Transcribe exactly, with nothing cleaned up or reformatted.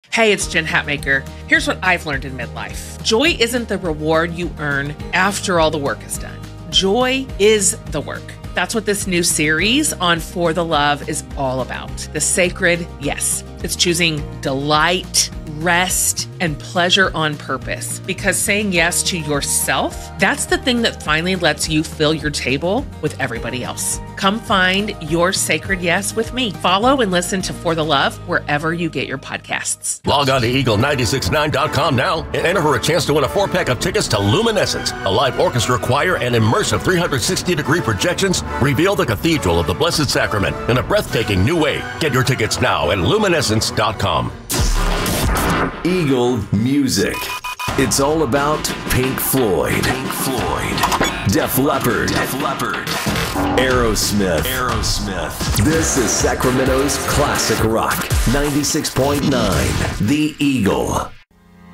Hey, it's Jen Hatmaker. Here's what I've learned in midlife. Joy isn't the reward you earn after all the work is done. Joy is the work. That's what this new series on For the Love is all about. The sacred yes. It's choosing delight, rest, and pleasure on purpose. Because saying yes to yourself, that's the thing that finally lets you fill your table with everybody else. Come find your sacred yes with me. Follow and listen to For the Love wherever you get your podcasts. Log on to eagle nine six nine dot com now and enter for a chance to win a four-pack of tickets to Luminescence, a live orchestra choir and immersive three hundred sixty degree projections reveal the Cathedral of the Blessed Sacrament in a breathtaking new way. Get your tickets now at luminescence dot com. Eagle Music. It's all about Pink Floyd, Pink Floyd, Def Leppard, Def Leppard, Aerosmith, Aerosmith. This is Sacramento's classic rock. ninety-six point nine, The Eagle.